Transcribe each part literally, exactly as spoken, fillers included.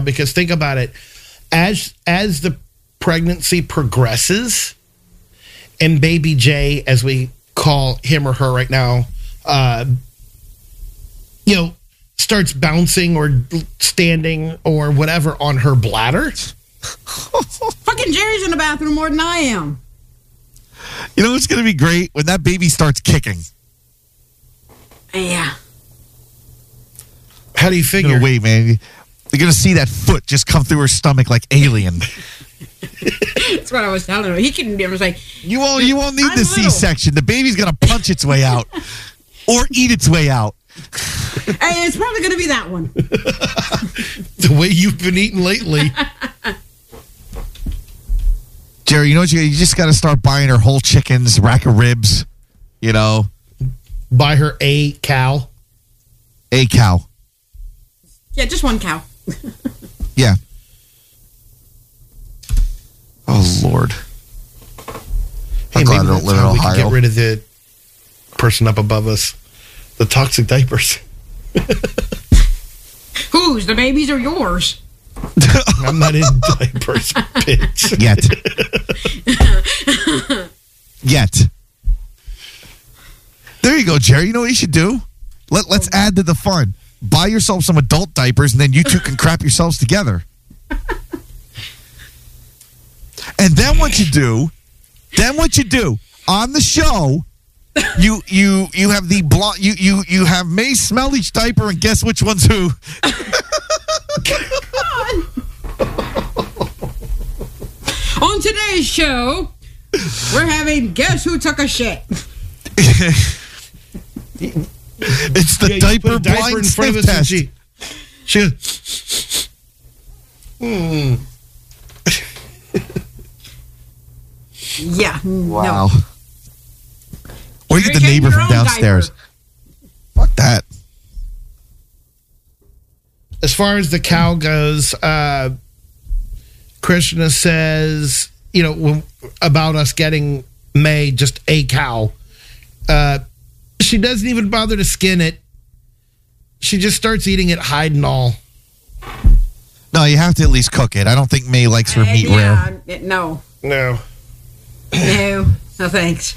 because think about it. As as the pregnancy progresses, and baby J, as we call him or her right now, uh, you know, starts bouncing or standing or whatever on her bladder. Fucking Jerry's in the bathroom more than I am. You know what's going to be great? When that baby starts kicking. Yeah. How do you figure? No, wait, man. You're going to see that foot just come through her stomach like Alien. That's what I was telling him. He couldn't. I was like, You won't, you won't need I'm the little. C-section. The baby's going to punch its way out or eat its way out. hey, it's probably going to be that one. The way you've been eating lately. Jerry, you know what? You, you just got to start buying her whole chickens, rack of ribs, you know. Buy her a cow. A cow. Yeah, just one cow. Yeah. Oh, Lord. Hey, I'm glad I maybe don't that's live in how we can Ohio. get rid of the person up above us. The toxic diapers. Whose? The babies or yours? I'm not in diapers, bitch. Yet. Yet. There you go, Jerry. You know what you should do? Let, let's add to the fun. Buy yourself some adult diapers, and then you two can crap yourselves together. And then what you do, then what you do, on the show, you you you have the blonde, you, you, you have May smell each diaper and guess which one's who. On today's show, we're having Guess Who Took a Shit? It's the Yeah, you diaper put a diaper blind in front of sniff us and test. she, she goes, hmm. Yeah. Wow. No. Or you get the Jerry, neighbor your from own downstairs. diaper. Fuck that. As far as the cow goes, uh, Krishna says, you know, when, about us getting May just a cow. Uh, she doesn't even bother to skin it. She just starts eating it hide and all. No, you have to at least cook it. I don't think May likes her Uh, meat yeah, rare. uh, No. No. No. No thanks.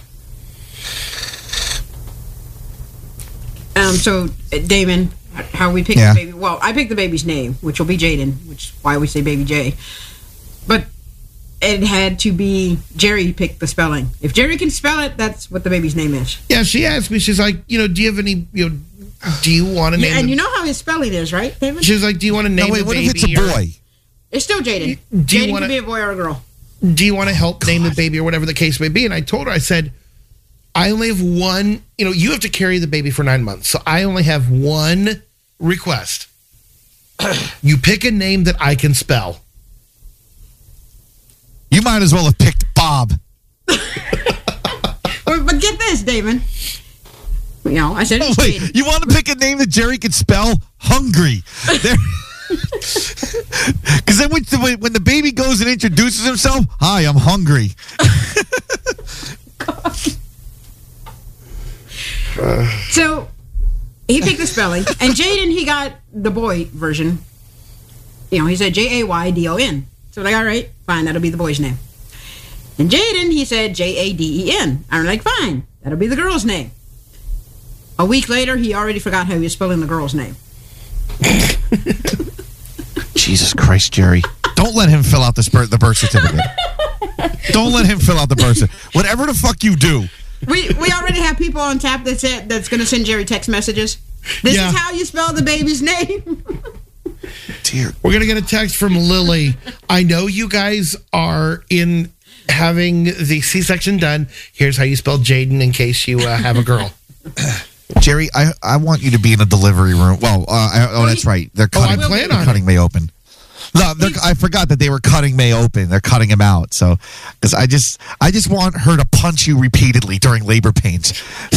Um. So, uh, Damon, how we picked Yeah. the baby? Well, I picked the baby's name, which will be Jaden, which is why we say Baby J. But it had to be Jerry picked the spelling. If Jerry can spell it, that's what the baby's name is. Yeah, she asked me, she's like, you know, do you have any, you know, do you want to name Yeah, and the- you know how his spelling is, right, David? She was like, do you want to name No, wait, the what baby? if it's a or- boy? It's still Jaden. Do you Jaden wanna- can be a boy or a girl. do you want to help name the baby or whatever the case may be? And I told her, I said, I only have one, you know, you have to carry the baby for nine months. So I only have one request. You pick a name that I can spell. You might as well have picked Bob. But, but get this, Damon. You know, I said Oh, it's wait, Jaden. you want to pick a name that Jerry can spell? Hungry. Because then when, when when the baby goes and introduces himself, hi, I'm hungry. So he picked the spelling, and Jaden, he got the boy version. You know, he said J A Y D O N. So like, all right, fine, that'll be the boy's name. And Jaden, he said J A D E N. I'm like, fine, that'll be the girl's name. A week later, he already forgot how he was spelling the girl's name. Jesus Christ, Jerry. Don't let him fill out the, spir- the birth certificate. Don't let him fill out the birth certificate. Whatever the fuck you do. We we already have people on tap that said that's going to send Jerry text messages. This Yeah. is how you spell the baby's name. Dear. We're going to get a text from Lily. I know you guys are in having the C-section done. Here's how you spell Jaden in case you uh, have a girl. Jerry, I, I want you to be in a delivery room. Well, uh, I, oh, that's right. They're Oh, I cutting, plan they're on cutting May open. No, they're- I forgot that they were cutting May open. They're cutting him out. So, because I just, I just want her to punch you repeatedly during labor pains.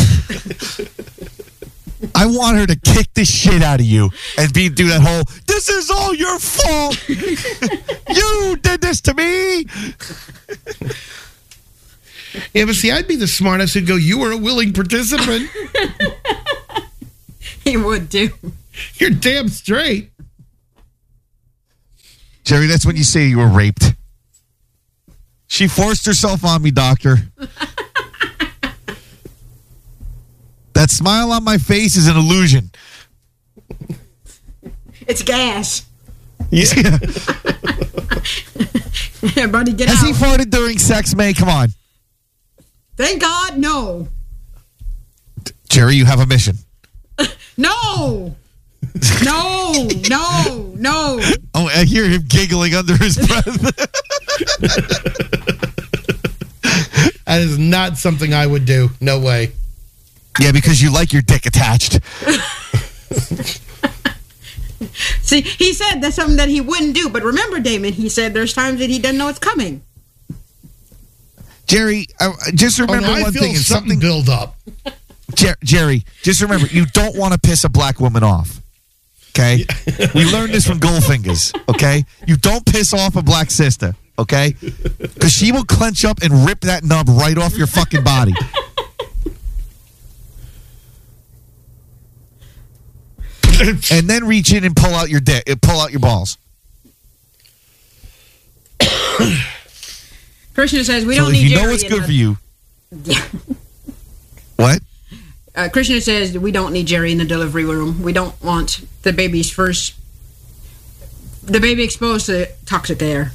I want her to kick the shit out of you and be do that whole. This is all your fault. You did this to me. Yeah, but see, I'd be the smartest who'd go, you were a willing participant. He would do. You're damn straight. Jerry, that's when you say you were raped. She forced herself on me, doctor. That smile on my face is an illusion. It's gas. Yeah. Yeah, buddy, get Has out. he farted during sex, May? Come on. Thank God, no. Jerry, you have a mission. No. No, no, no. Oh, I hear him giggling under his breath. That is not something I would do. No way. Yeah, because you like your dick attached. See, he said that's something that he wouldn't do. But remember, Damon, he said there's times that he doesn't know it's coming. Jerry, uh, just remember oh, no, I one feel thing. It's something, something build up. Jer- Jerry, just remember, you don't want to piss a black woman off. Okay? We learned this from Goldfingers. Okay? You don't piss off a black sister. Okay? Because she will clench up and rip that nub right off your fucking body. And then reach in and pull out your dick, uh, pull out your balls. Krishna says we So don't if need you know Jerry what's in good the- for you. Yeah. What? Uh, Krishna says we don't need Jerry in the delivery room. We don't want the baby's first, the baby exposed to toxic air.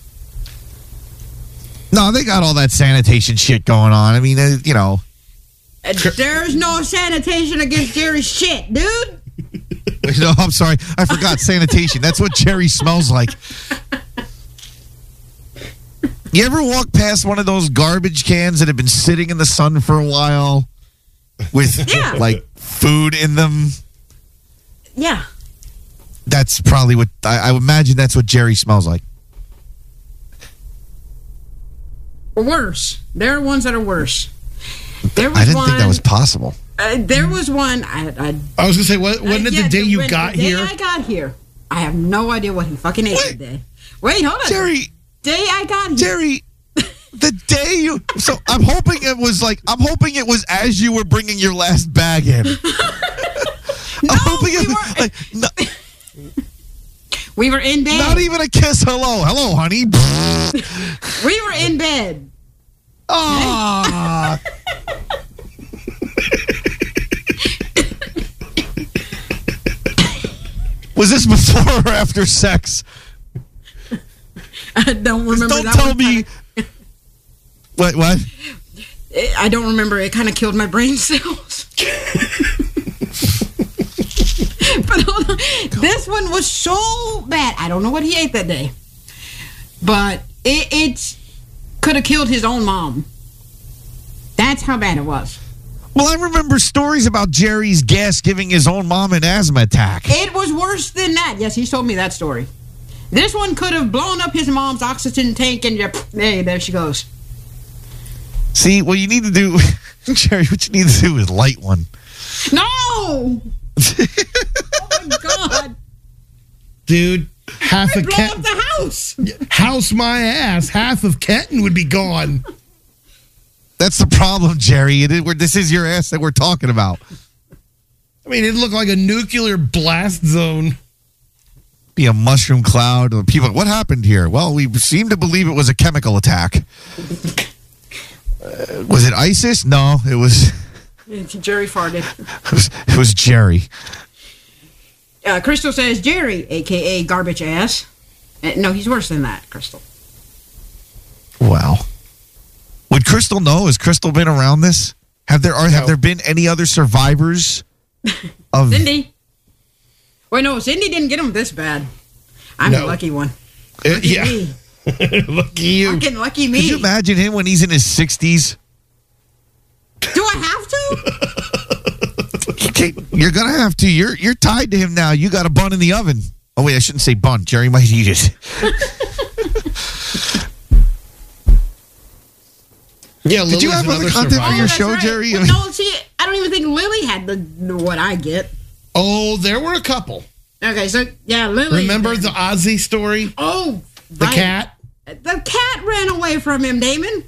No, they got all that sanitation shit going on. I mean, uh, you know. Uh, There's no sanitation against Jerry's shit, dude. No, I'm sorry. I forgot sanitation. That's what Jerry smells like. You ever walk past one of those garbage cans that have been sitting in the sun for a while with Yeah. like food in them? Yeah. That's probably what I, I imagine that's what Jerry smells like. Or worse. There are ones that are worse. There was I didn't one, think that was possible. Uh, there was one. I, I, I was gonna say, what, wasn't it yeah, the day you when- got the day here? I got here. I have no idea what he fucking ate that day. Wait, hold on. Jerry, Day I got here. Jerry, the day you. So I'm hoping it was like, I'm hoping it was as you were bringing your last bag in. No, I'm hoping we it were, like, no, we were in bed. not even a kiss. Hello, hello, honey. We were in bed. Ah. Was this before or after sex? I don't remember Don't that tell one me. kinda- What? What? I don't remember. It kind of killed my brain cells. But hold on. This one was so bad. I don't know what he ate that day. But it, it could have killed his own mom. That's how bad it was. Well, I remember stories about Jerry's gas giving his own mom an asthma attack. It was worse than that. Yes, he told me that story. This one could have blown up his mom's oxygen tank and, yeah, hey, there she goes. See, what you need to do, Jerry, what you need to do is light one. No! Oh, my God. Dude, half Blow of up Kenton. the house. House my ass. Half of Kenton would be gone. That's the problem, Jerry. It is, we're, this is your ass that we're talking about. I mean, it looked like a nuclear blast zone. Be a mushroom cloud. People, what happened here? Well, we seem to believe it was a chemical attack. Uh, was it ISIS? No, it was. Jerry farted. It was, it was Jerry. Uh, Crystal says, Jerry, a k a garbage ass. Uh, no, he's worse than that, Crystal. Wow. Would Crystal know? Has Crystal been around this? Have there are have No. there been any other survivors of Cindy. Wait, no, Cindy didn't get him this bad. I'm No. the lucky one. Uh, Lucky yeah. me. Lucky you. Fucking lucky me. Could you imagine him when he's in his sixties? Do I have to? You're gonna have to. You're you're tied to him now. You got a bun in the oven. Oh wait, I shouldn't say bun. Jerry might eat it. Yeah, Did you Lily's have other another content for survivor. your that's show, Jerry? Well, no, see, I don't even think Lily had the what I get. Oh, there were a couple. Okay, so yeah, Lily. Remember the Ozzy story? Oh, The right. cat? The cat ran away from him, Damon.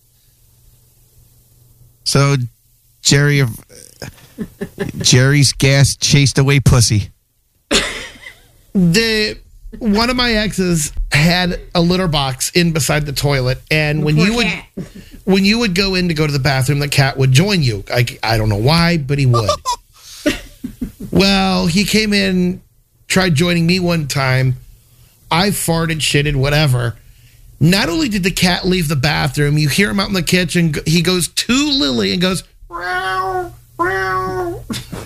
So Jerry of Jerry's gas chased away pussy. The one of my exes had a litter box in beside the toilet, and when Poor you would cat. when you would go in to go to the bathroom, the cat would join you. I, I don't know why, but he would. Well, he came in, tried joining me one time. I farted, shitted, whatever. Not only did the cat leave the bathroom, you hear him out in the kitchen. He goes to Lily and goes, "Meow, meow."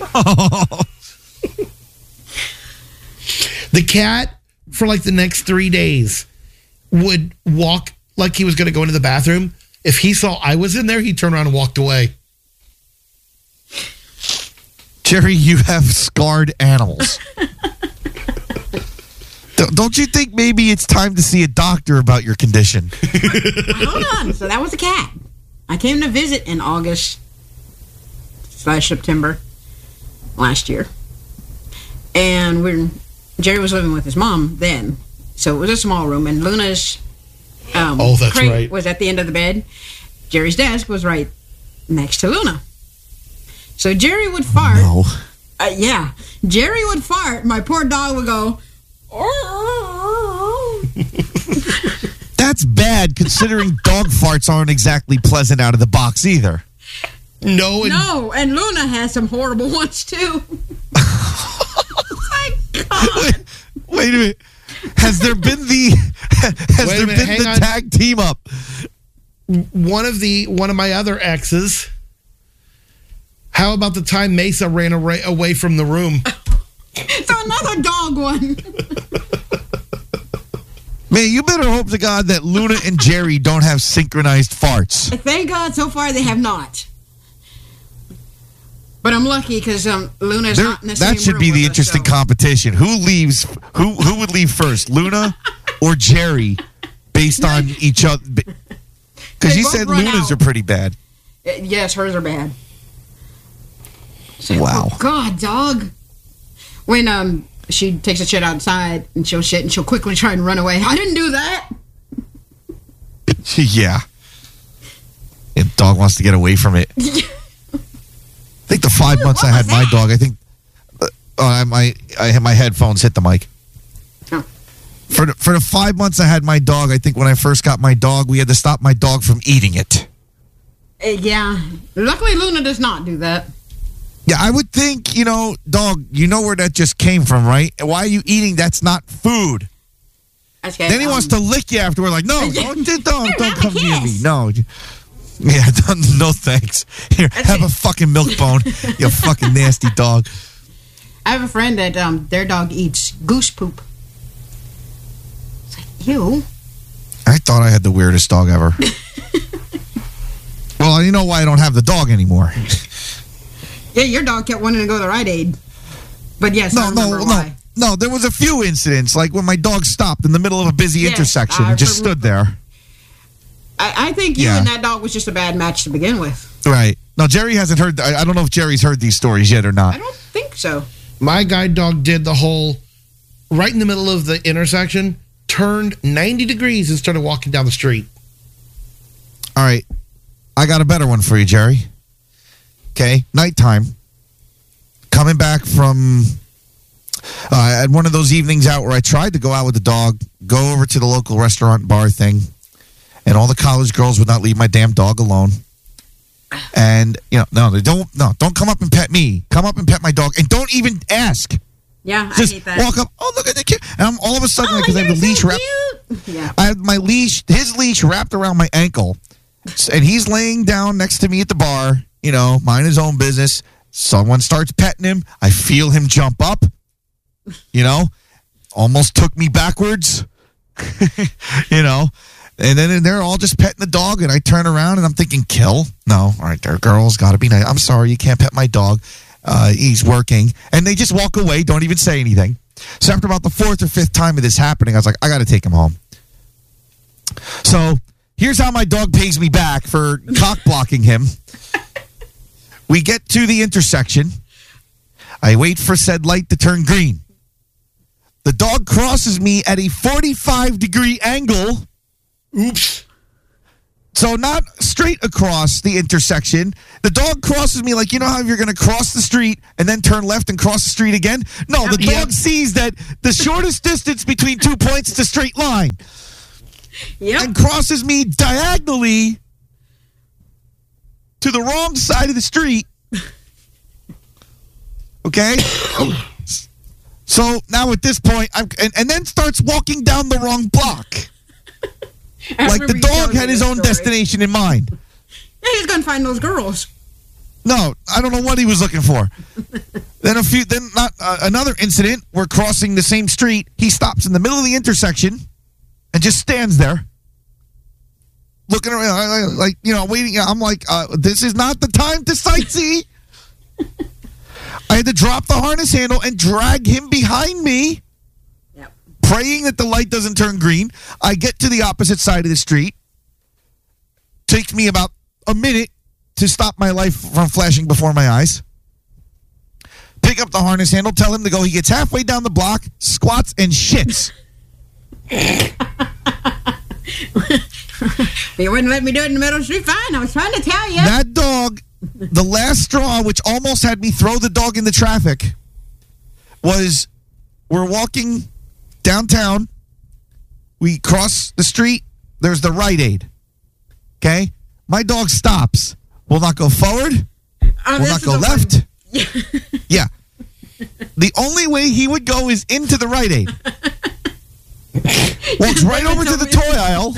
The cat, for like the next three days, would walk like he was going to go into the bathroom. If he saw I was in there, he'd turn around and walked away. Jerry, you have scarred animals. Don't- Don't you think maybe it's time to see a doctor about your condition? Hold on. So that was a cat. I came to visit in August slash September last year. And we're Jerry was living with his mom then. So it was a small room, and Luna's um, Oh, that's crate right. was at the end of the bed. Jerry's desk was right next to Luna. So Jerry would fart. No. Uh, yeah. Jerry would fart. My poor dog would go, "Oh." That's bad, considering dog farts aren't exactly pleasant out of the box either. No, and No, and Luna has some horrible ones too. My God. Wait, wait a minute. Has there been the has Wait a there minute, been hang the on. tag team up? one of the one of my other exes. How about the time Mesa ran away, away from the room? So another dog one. Man, you better hope to God that Luna and Jerry don't have synchronized farts. Thank God so far they have not. But I'm lucky because um, Luna's There- not in the same that should room be the with us, interesting so- competition. Who leaves? Who who would leave first, Luna or Jerry, based on each other? Because They you both said run Luna's out. are pretty bad. Uh, Yes, hers are bad. So, Wow. oh God, dog. When um she takes a shit outside and she'll shit and she'll quickly try and run away. I didn't do that. Yeah. And dog wants to get away from it. I think the five months I What had was my that? dog, I think uh, I my I had my headphones hit the mic. Oh. For the, for the five months I had my dog, I think when I first got my dog, we had to stop my dog from eating it. Uh, yeah. Luckily, Luna does not do that. Yeah, I would think, you know, dog, you know where that just came from, right? Why are you eating? That's not food. Okay, Then he um, wants to lick you afterward, like, no, don't, don't, don't, Here, don't have a come near me. kiss. No. Yeah, don't- no thanks. Here, have a fucking milk bone, you fucking nasty dog. I have a friend that um their dog eats goose poop. It's like, ew. I thought I had the weirdest dog ever. Well, you know why I don't have the dog anymore. Yeah, your dog kept wanting to go to Rite Aid. But yes, I No, remember no, no. why. No, there was a few incidents, like when my dog stopped in the middle of a busy Yes, intersection I and just stood there. I, I think you Yeah. and that dog was just a bad match to begin with. Right. No, Jerry hasn't heard. I, I don't know if Jerry's heard these stories yet or I not. don't think so. My guide dog did the whole right in the middle of the intersection, turned ninety degrees and started walking down the street. All right. I got a better one for you, Jerry. Okay. Nighttime. Coming back from uh, I had one of those evenings out where I tried to go out with the dog, go over to the local restaurant bar thing, and all the college girls would not leave my damn dog alone. And you know, no, they don't. No, don't come up and pet me. Come up and pet my dog, and don't even ask. Yeah, I Just hate that. walk up. Oh, look at the kid! And I'm all of a sudden, Oh, because I have the you're leash so wrapped. cute. Yeah. I have my leash, his leash wrapped around my ankle, and he's laying down next to me at the bar. You know, mind his own business. Someone starts petting him. I feel him jump up. You know, almost took me backwards. You know, and then they're all just petting the dog, and I turn around and I'm thinking, kill? No, all right, there, girls, got to be nice. I'm sorry, you can't pet my dog. Uh, he's working, and they just walk away, don't even say anything. So after about the fourth or fifth time of this happening, I was like, I got to take him home. So here's how my dog pays me back for cock blocking him. We get to the intersection. I wait for said light to turn green. The dog crosses me at a forty-five degree angle. Oops. So not straight across the intersection. The dog crosses me like, you know how you're going to cross the street and then turn left and cross the street again? No, the Yep. dog sees that the shortest distance between two points is a straight line Yep. and crosses me diagonally to the wrong side of the street. Okay? So now at this point, I'm, and, and then starts walking down the wrong block. I Like the remember you dog telling me had his this own story. destination in mind. Yeah, he's gonna find those girls. No, I don't know what he was looking for. Then a few, then not uh, another incident. We're crossing the same street. He stops in the middle of the intersection and just stands there, looking around, like you know, waiting. I'm like, uh, this is not the time to sightsee. I had to drop the harness handle and drag him behind me, Yep. praying that the light doesn't turn green. I get to the opposite side of the street. Takes me about a minute to stop my life from flashing before my eyes. Pick up the harness handle, tell him to go. He gets halfway down the block, squats, and shits. You wouldn't let me do it in the middle of the street. Fine, I was trying to tell you. That dog, the last straw, which almost had me throw the dog in the traffic, was we're walking downtown. We cross the street. There's the Rite Aid. Okay? My dog stops. Will not go forward. Oh, Will this not is go the left. one- Yeah. The only way he would go is into the Rite Aid. Walks right over to the toy aisle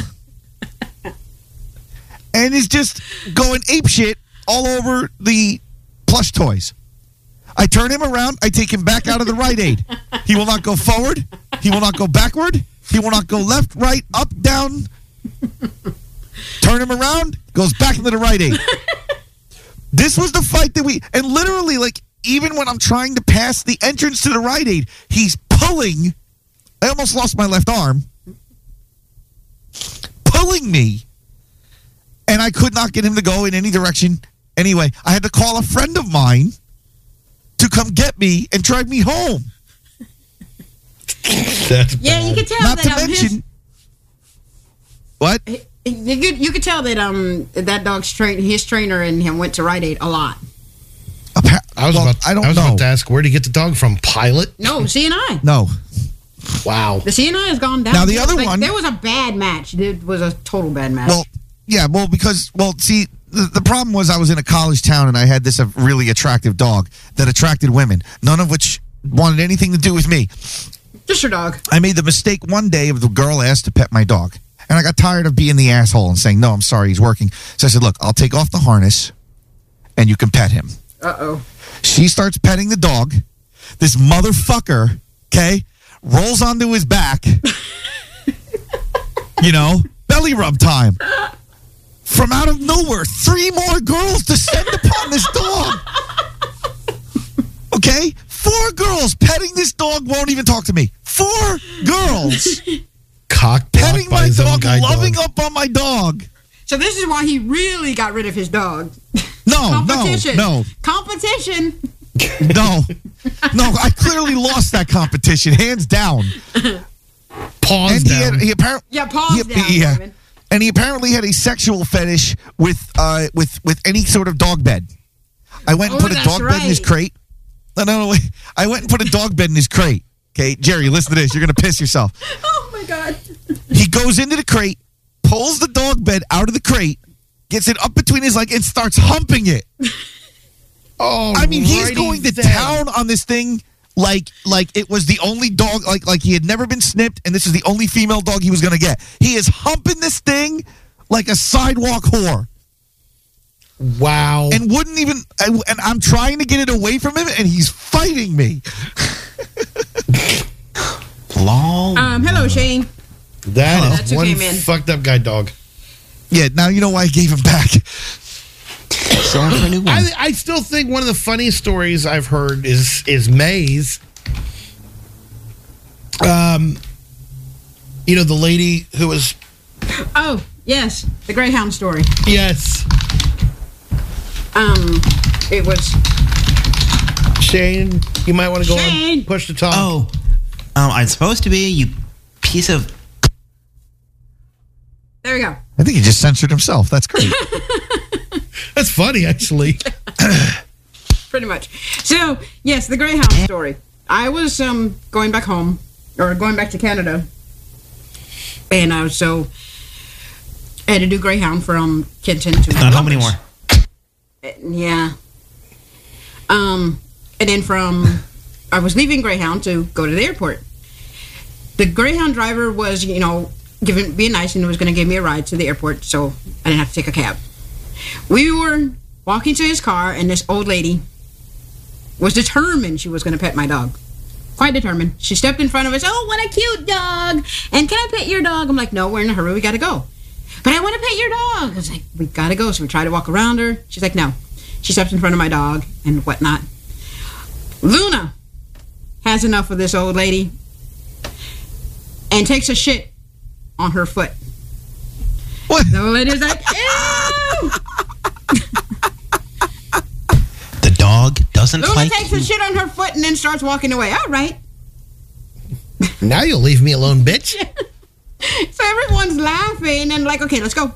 and is just going apeshit all over the plush toys. I turn him around. I take him back out of the Rite Aid. He will not go forward. He will not go backward. He will not go left, right, up, down. Turn him around. Goes back into the Rite Aid. This was the fight that we... And literally, like, even when I'm trying to pass the entrance to the Rite Aid, he's pulling... I almost lost my left arm. Pulling me. And I could not get him to go in any direction. Anyway, I had to call a friend of mine to come get me and drive me home. That's Yeah, you bad. could tell Not that to um, mention... What? his, you could you could tell that um that dog's train his trainer and him went to Rite Aid a lot. Appa- I was well, about. I don't I was know. about to ask where did he get the dog from? Pilot? No, C and I. No. Wow. The C and I has gone down. Now, the other Like, one- there was a bad match. It was a total bad match. Well, yeah, well, because, well, see, the, the problem was I was in a college town and I had this uh, really attractive dog that attracted women, none of which wanted anything to do with me. Just your dog. I made the mistake one day of the girl asked to pet my dog. And I got tired of being the asshole and saying, no, I'm sorry, he's working. So I said, look, I'll take off the harness and you can pet him. Uh oh. She starts petting the dog. This motherfucker, okay, rolls onto his back. You know, belly rub time. From out of nowhere, three more girls descend upon this dog. Okay? Four girls petting this dog, won't even talk to me. Four girls Cock blocked petting by my his own dog, guide loving dog. up on my dog. So this is why he really got rid of his dog. No, no, Competition. no, Competition. no. No, I clearly lost that competition, hands down. Paws And he down. had, he apparently, Yeah, paws He- down, yeah. Raymond. and he apparently had a sexual fetish with uh with with any sort of dog bed. I went and Oh, put a that's dog bed in his right. crate. No, no, no. Wait. I went and put a dog bed in his crate. Okay, Jerry, listen to this. You're gonna piss yourself. Oh my god. He goes into the crate, pulls the dog bed out of the crate, gets it up between his legs, and starts humping it. Oh, I mean, he's righty going to then. town on this thing like like it was the only dog, like like he had never been snipped, and this is the only female dog he was going to get. He is humping this thing like a sidewalk whore, Wow. and wouldn't even. And I'm trying to get it away from him, and he's fighting me. Long. Um, hello, Shane. that That's is who one came in. fucked up guide dog. Yeah, now you know why I gave him back. Selling for a new one. I, I still think one of the funniest stories I've heard is is May's. Um, you know the lady who was Oh, yes, the Greyhound story. yes Um, it was Shane. You might want to go Shane. on push to talk. oh, um, I'm supposed to be, you piece of. There we go. I think he just censored himself. That's great. That's funny, actually. Pretty much. So, yes, the Greyhound story. I was um, going back home, or going back to Canada, and I was so I had to do Greyhound from Kenton to Not home Columbus. anymore. Uh, Yeah. Um, and then from I was leaving Greyhound to go to the airport. The Greyhound driver was, you know, giving being nice and was going to give me a ride to the airport, so I didn't have to take a cab. We were walking to his car, and this old lady was determined she was going to pet my dog. Quite determined. She stepped in front of us. Oh, what a cute dog! And can I pet your dog? I'm like, no, we're in a hurry. We got to go. But I want to pet your dog. I was like, we got to go. So we try to walk around her. She's like, no. She steps in front of my dog and whatnot. Luna has enough of this old lady and takes a shit on her foot. What? The old lady's like, ew! The dog doesn't Luna like takes you. a shit on her foot and then starts walking away. All right. Now you'll leave me alone, bitch. So everyone's laughing and like, okay, let's go.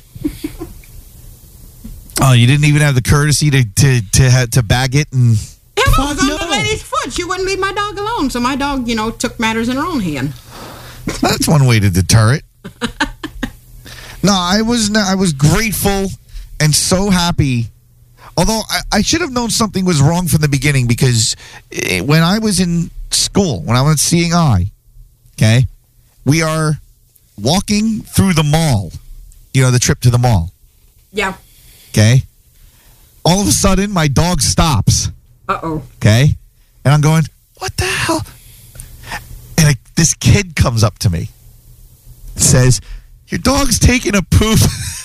Oh, you didn't even have the courtesy to to to, ha- to bag it and. It was on no. the lady's foot. She wouldn't leave my dog alone. So my dog, you know, took matters in her own hand. That's one way to deter it. No, I was I was grateful and so happy. Although I, I should have known something was wrong from the beginning, because eh, when I was in school, when I was seeing eye, okay, we are walking through the mall. You know, the trip to the mall. Yeah. Okay. All of a sudden, my dog stops. Uh-oh. Okay. And I'm going, what the hell? And a, this kid comes up to me, says, your dog's taking a poop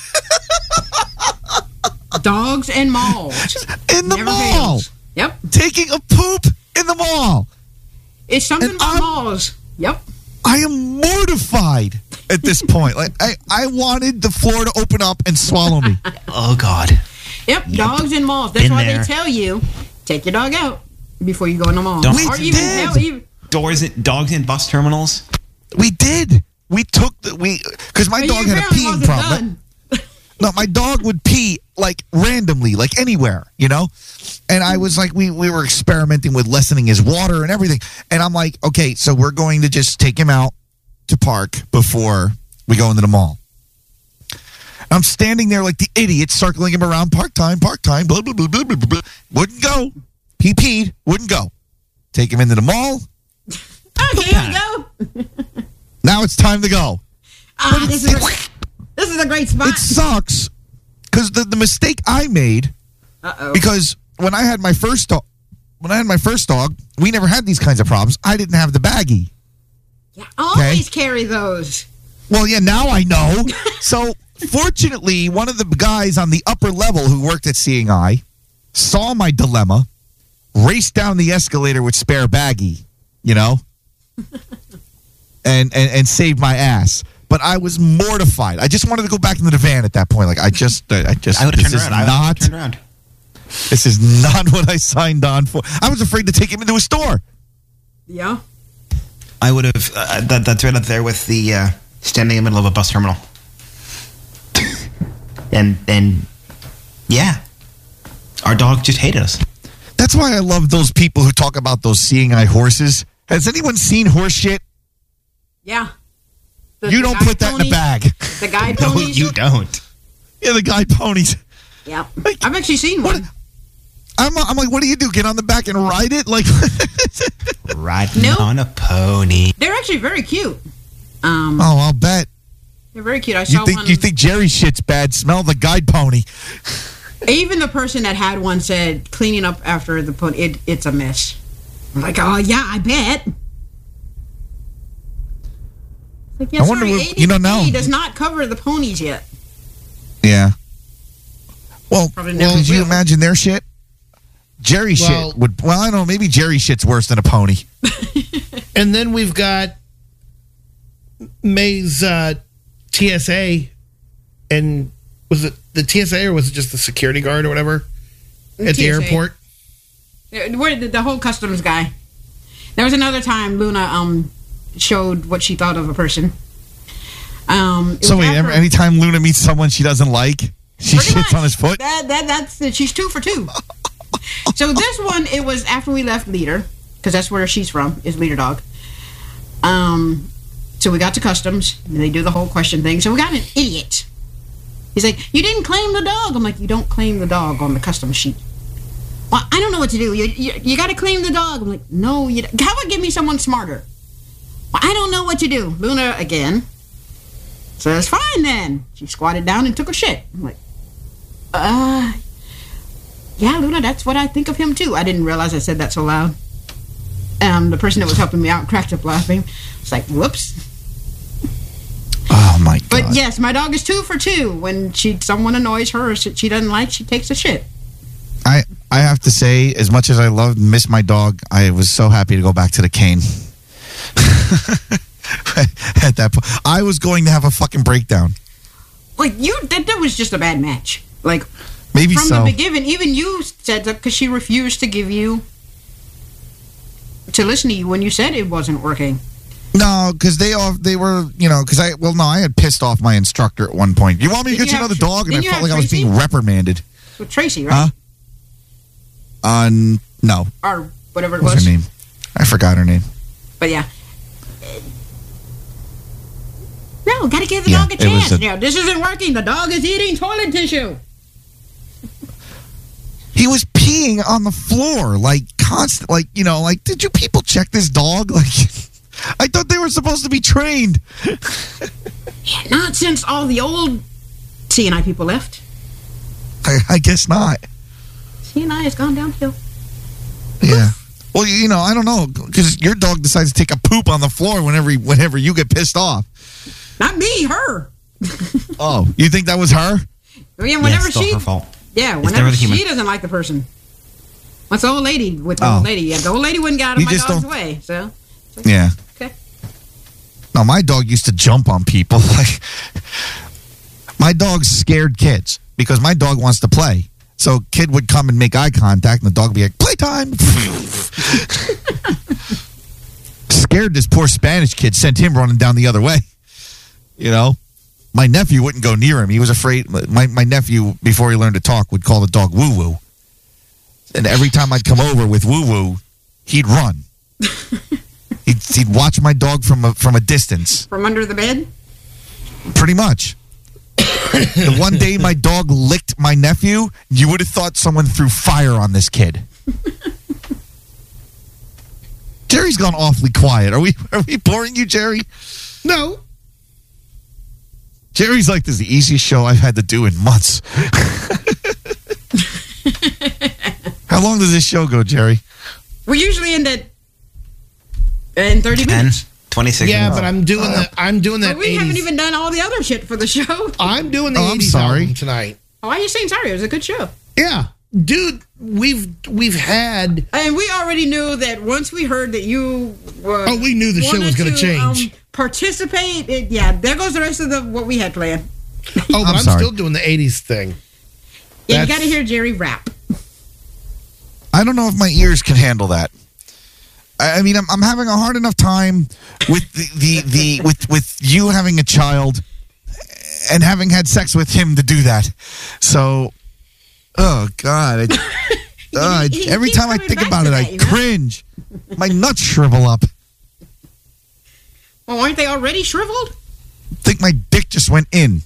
Dogs and malls. in the Never mall. fails. Yep. Taking a poop in the mall. It's something And about I'm- malls. Yep. I am mortified at this point. Like I, I wanted the floor to open up and swallow me. Oh, God. Yep. Dogs and malls. That's Been why there. they tell you, take your dog out before you go in the mall. Don't- We or even did. hell, even Doors, in, dogs in bus terminals. We did. We took the we because my But dog your had a parent peeing wasn't problem. done. No, my dog would pee like randomly, like anywhere, you know? And I was like, we, we were experimenting with lessening his water and everything. And I'm like, okay, so we're going to just take him out to park before we go into the mall. I'm standing there like the idiot, circling him around, park time, park time, blah, blah, blah, blah, blah, blah. Wouldn't go. He peed, wouldn't go. Take him into the mall. Okay, here we go. Now it's time to go. Ah, this is a, this is a great spot. It sucks because the, the mistake I made, Uh-oh. because when I had my first dog, when I had my first dog, we never had these kinds of problems. I didn't have the baggie. Yeah, always carry those. Well, yeah, now I know. So fortunately, one of the guys on the upper level who worked at Seeing Eye saw my dilemma, raced down the escalator with spare baggie, you know, and, and and saved my ass. But I was mortified. I just wanted to go back into the van at that point. Like I just, I just, I would have this turned is around. I would not, have turned around. this is not what I signed on for. I was afraid to take him into a store. Yeah. I would have. Uh, that, that's right up there with the uh, standing in the middle of a bus terminal. and and yeah, our dog just hated us. That's why I love those people who talk about those Seeing Eye horses. Has anyone seen horse shit? Yeah. The- You the don't guide put that in a ponies- bag. The guide No, ponies. you don't. Yeah, the guy ponies. Yeah. I've actually seen What? one. I'm, I'm like, what do you do? Get on the back and ride it? Like, Riding Nope. on a pony. They're actually very cute. Um, oh, I'll bet. They're very cute. I saw You think one. you think Jerry shit's bad? Smell the guide pony. Even the person that had one said cleaning up after the pony, it, it's a mess. I'm like, oh yeah, I bet. Like, yeah, I wonder sorry, what- you don't know. A D P does not cover the ponies yet. Yeah. Well, Probably never could you will. imagine their shit? Jerry Well- shit would. Well, I don't know. Maybe Jerry shit's worse than a pony. And then we've got May's uh, T S A, and was it the T S A or was it just the security guard or whatever at the T S A. airport? Uh, Where the, the whole customs guy. There was another time Luna um showed what she thought of a person. Um, it So was wait, after- every, anytime Luna meets someone she doesn't like, she Pretty shits much. on his foot? That, that, that's she's two for two. So this one, it was after we left Leader, because that's where she's from, is Leader Dog. Um, so we got to customs, and they do the whole question thing. So we got an idiot. He's like, "You didn't claim the dog." I'm like, "You don't claim the dog on the customs sheet." Well, I don't know what to do. You you, you got to claim the dog. I'm like, "No, you. Don't. How about give me someone smarter?" Well, I don't know what to do. Luna again says, "Fine then." She squatted down and took a shit. I'm like, uh. Yeah, Luna, that's what I think of him too. I didn't realize I said that so loud. Um, the person that was helping me out cracked up laughing. It's like, whoops. Oh my god. But yes, my dog is two for two. When she someone annoys her or she doesn't like, she takes a shit. I I have to say, as much as I love and miss my dog, I was so happy to go back to the cane. At that point, I was going to have a fucking breakdown. Like you, that, that was just a bad match. Like Maybe from so. the beginning, even you said that because she refused to give you to listen to you when you said it wasn't working. No, because they all they were, you know, because I well, no, I had pissed off my instructor at one point. You want me to Didn't get you you have another Tr- dog? And I didn't you felt have like I was Tracy? being reprimanded. With Tracy, right? Huh? Uh, n- no. Or whatever it What's was. her name? I forgot her name. But yeah. No, gotta give the Yeah, dog a it was chance. a- Yeah, this isn't working. The dog is eating toilet tissue. He was peeing on the floor, like constant, like you know, like did you people check this dog? Like, I thought they were supposed to be trained. Yeah, not since all the old C and I people left. I, I guess not. C and I has gone downhill. Yeah. Well, you know, I don't know, because your dog decides to take a poop on the floor whenever whenever you get pissed off. Not me, her. Oh, you think that was her? Yeah, Yeah, whenever it's still she, her fault. yeah, It's whenever never the she human. doesn't like the person. What's the old lady with the Oh. old lady? Yeah, the old lady wouldn't get out of You my just dog's don't- way. So Yeah. okay. No, my dog used to jump on people. Like, my dog's scared kids because my dog wants to play. So kid would come and make eye contact, and the dog would be like, "Playtime." Scared this poor Spanish kid, sent him running down the other way. You know, my nephew wouldn't go near him. He was afraid. My my nephew, before he learned to talk, would call the dog Woo Woo. And every time I'd come over with Woo Woo, he'd run. he'd, he'd watch my dog from a, from a distance. From under the bed. Pretty much. The one day my dog licked my nephew, you would have thought someone threw fire on this kid. Jerry's gone awfully quiet. Are we are we boring you, Jerry? No. Jerry's like, this is the easiest show I've had to do in months. How long does this show go, Jerry? We usually end at in thirty ten, minutes. twenty-six Yeah, minutes. but I'm doing the I'm doing that But we eighties. haven't even done all the other shit for the show. I'm doing the Oh, I'm eighties sorry. album tonight. Why are you saying sorry? It was a good show. Yeah, dude, we've we've had. And we already knew that once we heard that you were. Oh, we knew the show was wanted gonna change. Um, participate. It, yeah, there goes the rest of the what we had planned. Oh, but I'm I'm, sorry. still doing the eighties thing. Yeah, you That's- got to hear Jerry rap. I don't know if my ears can handle that. I I mean, I'm, I'm having a hard enough time with the, the, the with with you having a child and having had sex with him to do that. So, oh God, I, uh, He- he every keeps time I coming think back about to it, that, I you know? cringe. My nuts shrivel up. Well, aren't they already shriveled? I think my dick just went in.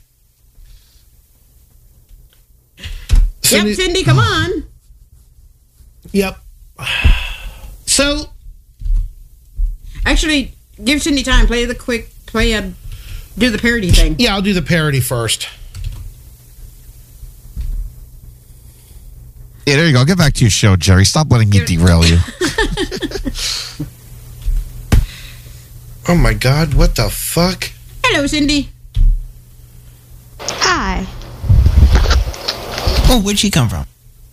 Cindy- Yep, Cindy, come on. Yep. So Actually, give Cindy time. Play the quick. Play a. Do the parody thing. yeah, I'll do the parody first. Yeah, there you go. Get back to your show, Jerry. Stop letting me Give- derail you. Oh my God, what the fuck? Hello, Cindy. Hi. Oh, where'd she come from?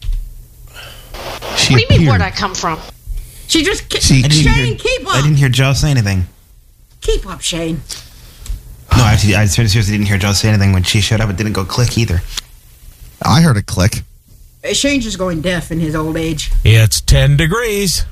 She What do you mean, appeared. where'd I come from? She just. Ke- See, I didn't Shane, hear. keep up. I didn't hear Joe say anything. Keep up, Shane. No, actually, I seriously didn't hear Joe say anything when she showed up. It didn't go click either. I heard a click. Uh, Shane's just going deaf in his old age. It's ten degrees.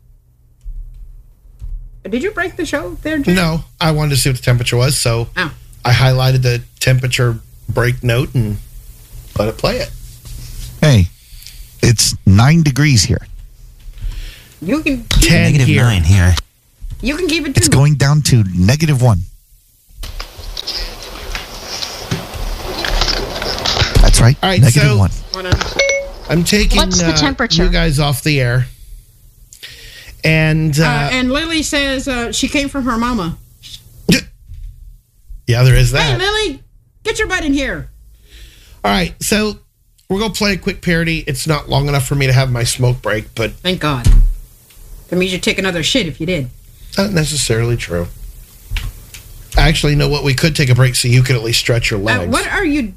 Did you break the show there, Jim? No, I wanted to see what the temperature was, so Oh. I highlighted the temperature break note and let it play it. Hey, it's nine degrees here. You can Ten Negative here. nine here. you can keep it too. It's going down to negative one. That's right. All right, negative so- one. Hold on. I'm taking What's the uh, temperature? you guys off the air. And uh, Uh, and Lily says uh, she came from her mama. yeah, there is Hey, that. Lily, get your butt in here. All right, so we're going to play a quick parody. It's not long enough for me to have my smoke break, but Thank God. That means you'd take another shit if you did. it's not necessarily true. Actually, you know what? We could take a break so you could at least stretch your Uh, legs. what are you...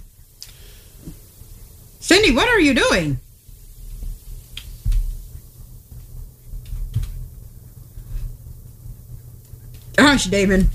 Cindy, what are you doing? Gosh, Damon.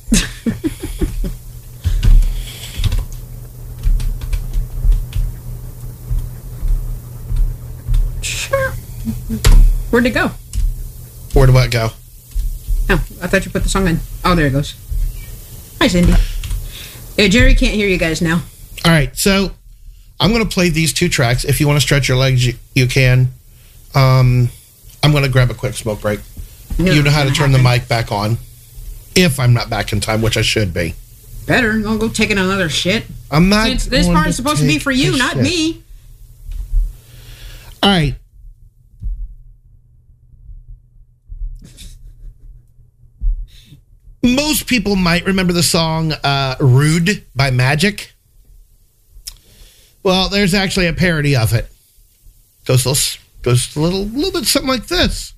Sure. Where'd it go? Where do I go? Oh, I thought you put the song in. Oh, there it goes. Hi, Cindy. Yeah, Jerry can't hear you guys now. All right, so I'm going to play these two tracks. If you want to stretch your legs, you, you can. Um, I'm going to grab a quick smoke break. No, You know how to it's turn gonna the happen. mic back on. If I'm not back in time, which I should be. Better. I'm gonna go taking another shit. I'm not. Since this going part is supposed to be take for you, a not shit. me. All right. Most people might remember the song uh, Rude by Magic. Well, there's actually a parody of it. Goes a little, goes a little, little bit something like this.